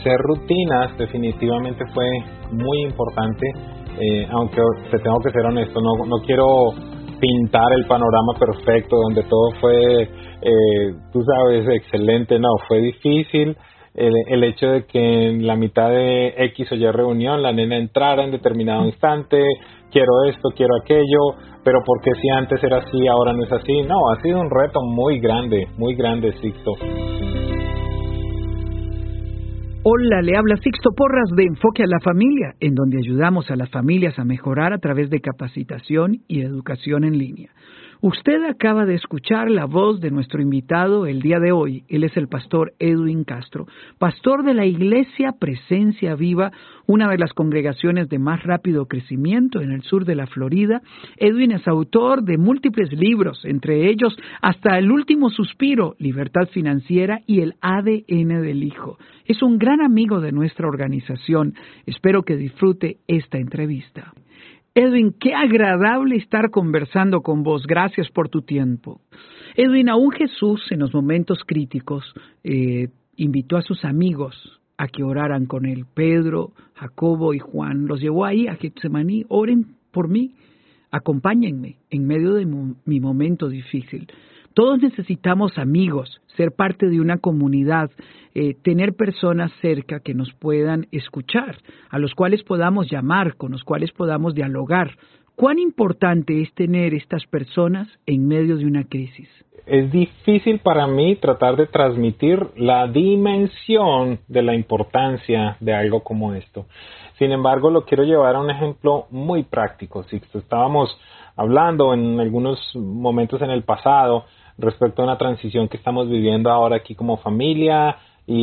establecer rutinas definitivamente fue muy importante, aunque te tengo que ser honesto, no quiero pintar el panorama perfecto donde todo fue, tú sabes, excelente. No, fue difícil. El hecho de que en la mitad de X o Y reunión la nena entrara en determinado instante, quiero esto, quiero aquello, pero porque si antes era así, ahora no es así. No, ha sido un reto muy grande, Sixto. Hola, le habla Sixto Porras de Enfoque a la Familia, en donde ayudamos a las familias a mejorar a través de capacitación y educación en línea. Usted acaba de escuchar la voz de nuestro invitado el día de hoy. Él es el pastor Edwin Castro, pastor de la Iglesia Presencia Viva, una de las congregaciones de más rápido crecimiento en el sur de la Florida. Edwin es autor de múltiples libros, entre ellos Hasta el último suspiro, Libertad Financiera y El ADN del Hijo. Es un gran amigo de nuestra organización. Espero que disfrute esta entrevista. Edwin, qué agradable estar conversando con vos. Gracias por tu tiempo. Edwin, aún Jesús en los momentos críticos invitó a sus amigos a que oraran con él. Pedro, Jacobo y Juan los llevó ahí a Getsemaní. Oren por mí, acompáñenme en medio de mi momento difícil. Todos necesitamos amigos, ser parte de una comunidad, tener personas cerca que nos puedan escuchar, a los cuales podamos llamar, con los cuales podamos dialogar. ¿Cuán importante es tener estas personas en medio de una crisis? Es difícil para mí tratar de transmitir la dimensión de la importancia de algo como esto. Sin embargo, lo quiero llevar a un ejemplo muy práctico. Sixto, estábamos hablando en algunos momentos en el pasado respecto a una transición que estamos viviendo ahora aquí como familia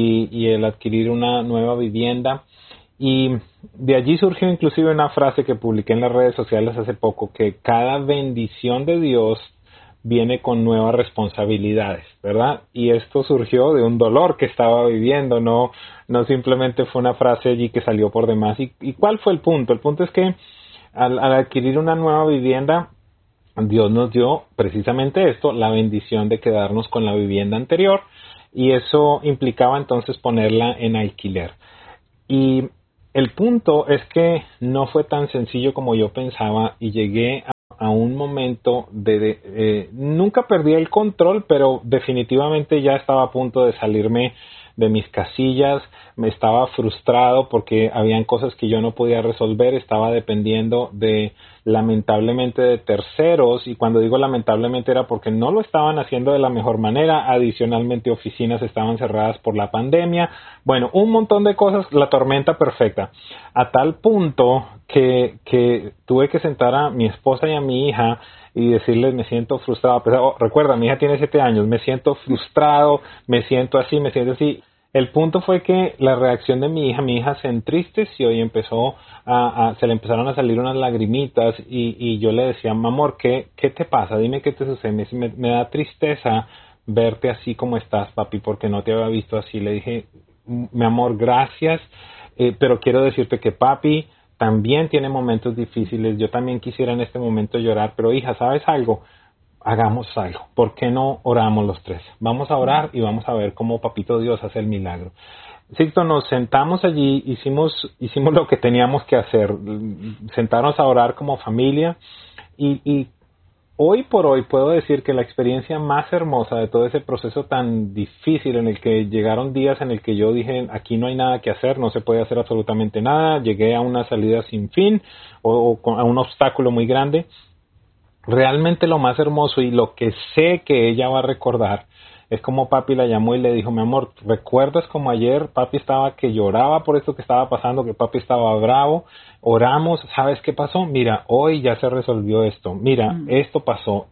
y el adquirir una nueva vivienda. Y de allí surgió inclusive una frase que publiqué en las redes sociales hace poco, que cada bendición de Dios viene con nuevas responsabilidades, ¿verdad? Y esto surgió de un dolor que estaba viviendo, no simplemente fue una frase allí que salió por demás. ¿Y cuál fue el punto? El punto es que al adquirir una nueva vivienda, Dios nos dio precisamente esto, la bendición de quedarnos con la vivienda anterior, y eso implicaba entonces ponerla en alquiler. Y el punto es que no fue tan sencillo como yo pensaba y llegué a un momento nunca perdí el control, pero definitivamente ya estaba a punto de salirme de mis casillas. Me estaba frustrado porque habían cosas que yo no podía resolver, estaba dependiendo lamentablemente de terceros, y cuando digo lamentablemente era porque no lo estaban haciendo de la mejor manera. Adicionalmente, oficinas estaban cerradas por la pandemia. Bueno, un montón de cosas, la tormenta perfecta, a tal punto que tuve que sentar a mi esposa y a mi hija y decirles: me siento frustrado. Recuerda, mi hija tiene 7 años, me siento frustrado, me siento así, me siento así. El punto fue que la reacción de mi hija se entristeció y empezó se le empezaron a salir unas lagrimitas, y yo le decía: mi amor, ¿qué te pasa? Dime qué te sucede. Me da tristeza verte así como estás, papi, porque no te había visto así. Le dije: mi amor, gracias, pero quiero decirte que papi también tiene momentos difíciles. Yo también quisiera en este momento llorar, pero hija, ¿sabes algo? Hagamos algo. ¿Por qué no oramos los tres? Vamos a orar y vamos a ver cómo Papito Dios hace el milagro. Sixto, nos sentamos allí, hicimos lo que teníamos que hacer, sentarnos a orar como familia, y hoy por hoy puedo decir que la experiencia más hermosa de todo ese proceso tan difícil, en el que llegaron días en el que yo dije: aquí no hay nada que hacer, no se puede hacer absolutamente nada, llegué a una salida sin fin o a un obstáculo muy grande. Realmente lo más hermoso, y lo que sé que ella va a recordar, es como papi la llamó y le dijo: mi amor, ¿recuerdas como ayer papi estaba que lloraba por esto que estaba pasando, que papi estaba bravo? Oramos, ¿sabes qué pasó? Mira, hoy ya se resolvió esto, mira, esto pasó.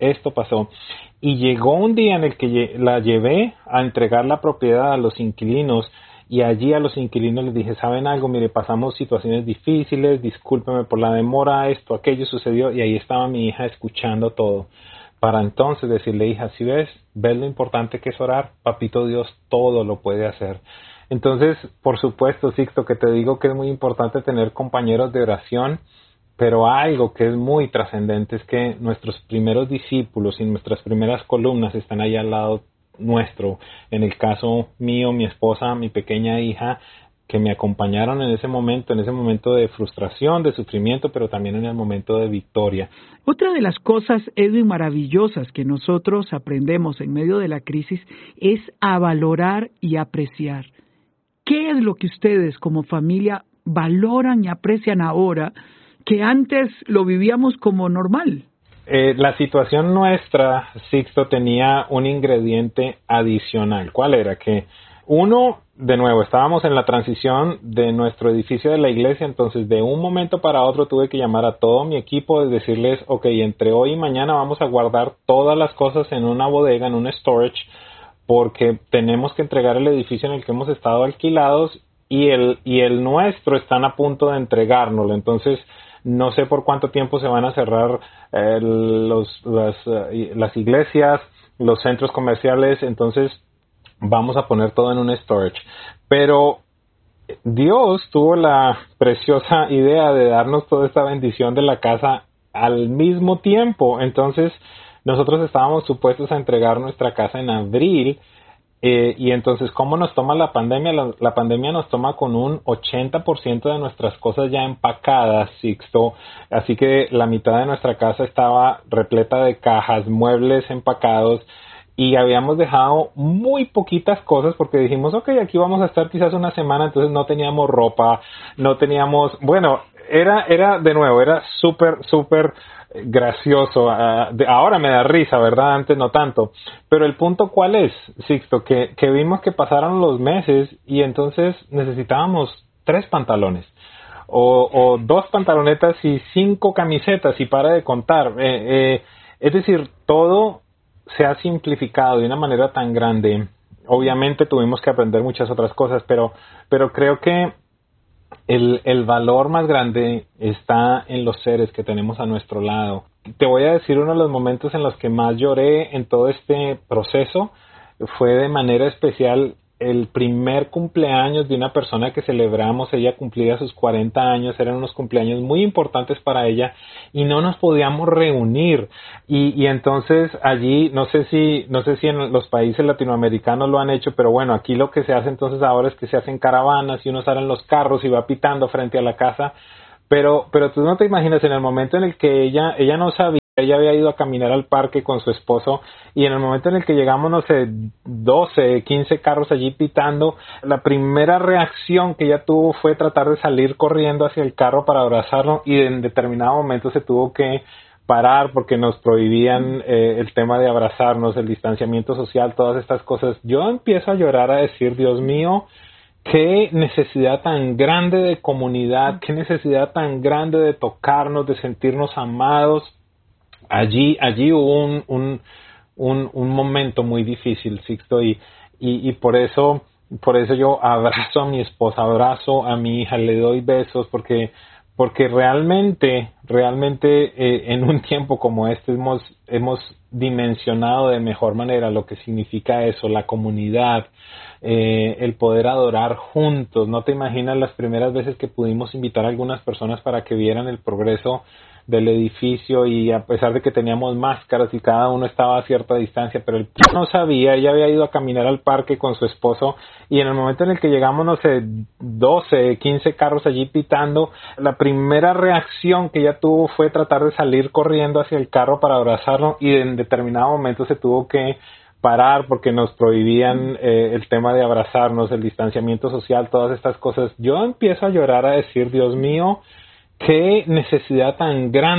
Y llegó un día en el que la llevé a entregar la propiedad a los inquilinos, y allí a los inquilinos les dije: ¿saben algo? Mire, pasamos situaciones difíciles, discúlpeme por la demora, esto, aquello sucedió, y ahí estaba mi hija escuchando todo, para entonces decirle: hija, ¿sí ves lo importante que es orar? Papito Dios todo lo puede hacer. Entonces, por supuesto, Sixto, que te digo que es muy importante tener compañeros de oración, pero algo que es muy trascendente es que nuestros primeros discípulos y nuestras primeras columnas están ahí al lado nuestro. En el caso mío, mi esposa, mi pequeña hija, que me acompañaron en ese momento de frustración, de sufrimiento, pero también en el momento de victoria. Otra de las cosas, Edwin, maravillosas que nosotros aprendemos en medio de la crisis es a valorar y apreciar. ¿Qué es lo que ustedes como familia valoran y aprecian ahora que antes lo vivíamos como normal? La situación nuestra, Sixto, tenía un ingrediente adicional. ¿Cuál era? Que uno, de nuevo, estábamos en la transición de nuestro edificio de la iglesia, entonces de un momento para otro tuve que llamar a todo mi equipo y decirles, ok, entre hoy y mañana vamos a guardar todas las cosas en una bodega, en un storage, porque tenemos que entregar el edificio en el que hemos estado alquilados y el nuestro están a punto de entregárnoslo. Entonces, no sé por cuánto tiempo se van a cerrar las iglesias, los centros comerciales, entonces vamos a poner todo en un storage. Pero Dios tuvo la preciosa idea de darnos toda esta bendición de la casa al mismo tiempo. Entonces, nosotros estábamos supuestos a entregar nuestra casa en abril. Y entonces, ¿cómo nos toma la pandemia? La pandemia nos toma con un 80% de nuestras cosas ya empacadas, Sixto. Así que la mitad de nuestra casa estaba repleta de cajas, muebles empacados. Y habíamos dejado muy poquitas cosas porque dijimos, ok, aquí vamos a estar quizás una semana, entonces no teníamos ropa, no teníamos, bueno, era súper gracioso. Ahora me da risa, ¿verdad? Antes no tanto. Pero el punto, ¿cuál es, Sixto? Que vimos que pasaron los meses y entonces necesitábamos 3 pantalones. O 2 pantalonetas y 5 camisetas y para de contar. Es decir, todo se ha simplificado de una manera tan grande. Obviamente tuvimos que aprender muchas otras cosas, pero creo que el valor más grande está en los seres que tenemos a nuestro lado. Te voy a decir, uno de los momentos en los que más lloré en todo este proceso fue de manera especial el primer cumpleaños de una persona que celebramos. Ella cumplía sus 40 años, eran unos cumpleaños muy importantes para ella y no nos podíamos reunir. Y entonces allí, no sé si en los países latinoamericanos lo han hecho, pero bueno, aquí lo que se hace entonces ahora es que se hacen caravanas y uno sale en los carros y va pitando frente a la casa. Pero tú no te imaginas, en el momento en el que ella no sabía, ella había ido a caminar al parque con su esposo y en el momento en el que llegamos, no sé, 12, 15 carros allí pitando, la primera reacción que ella tuvo fue tratar de salir corriendo hacia el carro para abrazarlo y en determinado momento se tuvo que parar porque nos prohibían el tema de abrazarnos, el distanciamiento social, todas estas cosas. Yo empiezo a llorar, a decir, Dios mío, qué necesidad tan grande de comunidad, qué necesidad tan grande de tocarnos, de sentirnos amados. Allí hubo un momento muy difícil, Sixto, y por eso yo abrazo a mi esposa, abrazo a mi hija, le doy besos, porque realmente en un tiempo como este hemos dimensionado de mejor manera lo que significa eso, la comunidad, el poder adorar juntos. No te imaginas las primeras veces que pudimos invitar a algunas personas para que vieran el progreso del edificio, y a pesar de que teníamos máscaras y cada uno estaba a cierta distancia, pero él no sabía. Ella había ido a caminar al parque con su esposo y en el momento en el que llegamos, no sé, 12, 15 carros allí pitando, la primera reacción que ella tuvo fue tratar de salir corriendo hacia el carro para abrazarlo y en determinado momento se tuvo que parar porque nos prohibían el tema de abrazarnos, el distanciamiento social, todas estas cosas. Yo empiezo a llorar, a decir, Dios mío, qué necesidad tan grande